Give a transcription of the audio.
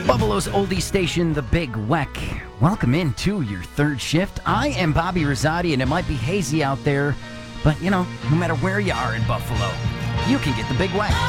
Buffalo's oldie station, The Big Weck. Welcome into your third shift. I am Bobby Rosati, and it might be hazy out there, but, no matter where you are in Buffalo, you can get The Big Weck.